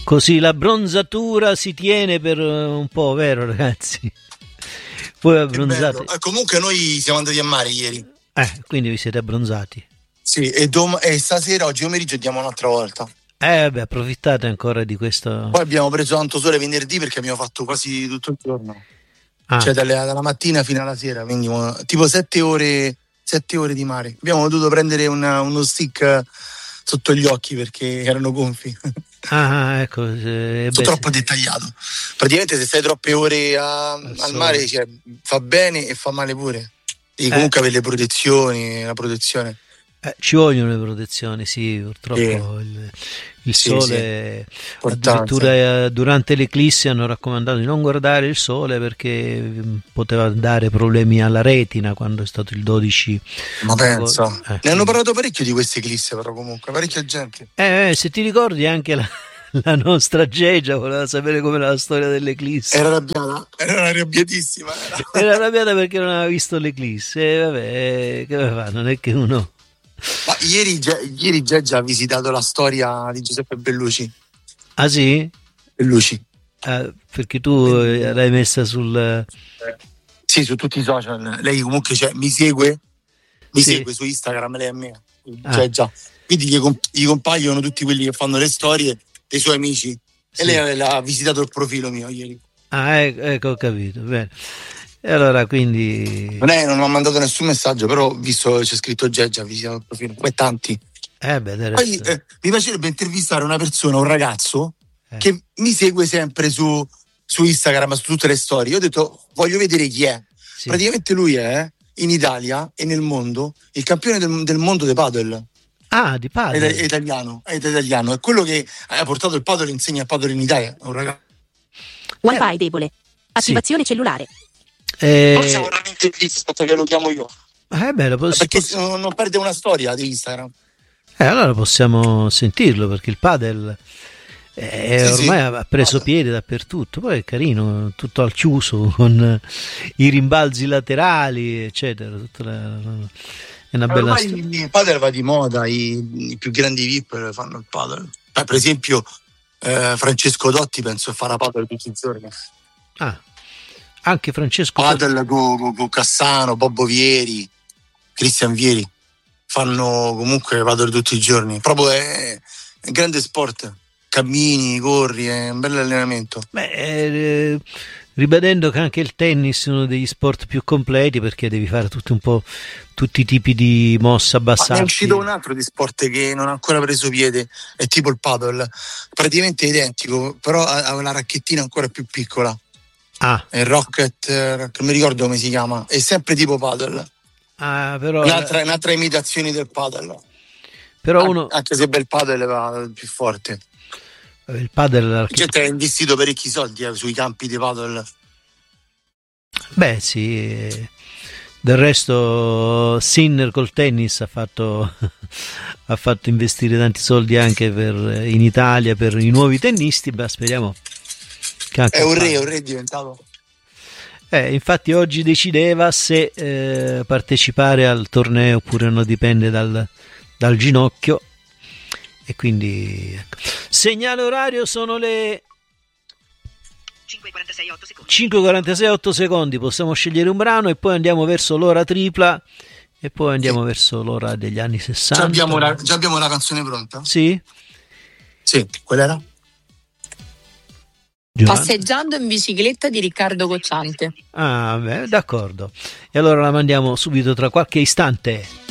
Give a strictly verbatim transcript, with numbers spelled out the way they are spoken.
Così la bronzatura si tiene per un po', vero ragazzi? Voi abbronzate. Eh, comunque noi siamo andati a mare ieri. Eh, quindi vi siete abbronzati. Sì, e, dom- e stasera, oggi pomeriggio andiamo un'altra volta. Eh, vabbè, approfittate ancora di questo. Poi abbiamo preso tanto sole venerdì perché abbiamo fatto quasi tutto il giorno. Ah. Cioè dalle, dalla mattina fino alla sera, quindi tipo sette ore, sette ore di mare. Abbiamo dovuto prendere una, uno stick sotto gli occhi perché erano gonfi. Ah, ecco. Eh, Sono troppo dettagliato. Praticamente se stai troppe ore a, al mare, cioè, fa bene e fa male pure. Devi comunque eh. avere le protezioni, la protezione. Eh, ci vogliono le protezioni, sì, purtroppo sì. il, il sì, sole sì. addirittura durante l'eclissi hanno raccomandato di non guardare il sole perché poteva dare problemi alla retina quando è stato il dodici. Ma penso eh, ne hanno parlato parecchio di queste eclissi, però comunque parecchia gente eh, eh, se ti ricordi anche la, la nostra Geggia voleva sapere com'era la storia dell'eclissi, era arrabbiata, era arrabbiatissima era, era arrabbiata perché non aveva visto l'eclissi e eh, vabbè, che fa? Non è che uno. Ma ieri, ieri Geggia ha visitato la storia di Giuseppe Bellucci. Ah sì? Bellucci. Ah, perché tu l'hai messa sul... Eh, sì, su tutti i social. Lei comunque cioè, mi segue, mi sì. segue su Instagram, lei a me. Ah. Geggia. Quindi gli, comp- gli compaiono tutti quelli che fanno le storie dei suoi amici. Sì. E lei ha visitato il profilo mio ieri. Ah, ecco, ecco ho capito. Bene. E allora quindi non, è, non mi ha mandato nessun messaggio, però ho visto c'è scritto Geggia, ha visitato il profilo, come tanti. Eh beh, Poi eh, mi piacerebbe intervistare una persona, un ragazzo eh. che mi segue sempre su, su Instagram, su tutte le storie. Io ho detto voglio vedere chi è. Sì. Praticamente lui è in Italia e nel mondo il campione del, del mondo di padel. Ah, di padel. È, è italiano, è italiano, è quello che ha portato il padel, insegna il padel in Italia, è un ragazzo. Wi-Fi eh. debole. Attivazione sì. cellulare. Eh... Forse vorrà un'intervista che lo chiamo io. Eh beh, lo posso... Perché non, non perde una storia di Instagram. Eh, allora possiamo sentirlo perché il padel è, sì, ormai sì. ha preso piede dappertutto. Poi è carino, tutto al chiuso con i rimbalzi laterali, eccetera. Tutta la... È una bella storia. Il padel va di moda, i, i più grandi V I P fanno il padel. Eh, per esempio, eh, Francesco Dotti penso farà padel tutti i giorni. Ah. Anche Francesco Padel con, con, con Cassano, Bobbo Vieri, Cristian Vieri fanno comunque padel tutti i giorni. Proprio è, è un grande sport. Cammini, corri, è un bel allenamento. Beh, eh, ribadendo che anche il tennis è uno degli sport più completi perché devi fare tutti un po' tutti i tipi di mossa, abbassarti. Ma ne è uscito un altro di sport che non ha ancora preso piede, è tipo il padel, praticamente identico, però ha una racchettina ancora più piccola. Ah. È Rocket, non mi ricordo come si chiama, è sempre tipo padel. Ah, però un'altra, un'altra imitazione del padel. Però An- uno anche se bel padel va più forte. Il padel la gente ha investito parecchi soldi eh, sui campi di padel. Beh, sì. Del resto Sinner col tennis ha fatto ha fatto investire tanti soldi anche per in Italia per i nuovi tennisti. Beh, speriamo. È un re, un re è diventato. Eh, infatti oggi decideva se eh, partecipare al torneo oppure no, dipende dal, dal ginocchio. E quindi ecco. Segnale orario sono le cinque e quarantasei otto secondi. cinque e quarantasei otto secondi. Possiamo scegliere un brano e poi andiamo verso l'ora tripla e poi andiamo sì. verso l'ora degli anni sessanta. Già abbiamo la, già abbiamo la canzone pronta? Sì. Sì, qual era? Giovanni. Passeggiando in bicicletta di Riccardo Cocciante. Ah, beh, d'accordo. E allora la mandiamo subito tra qualche istante.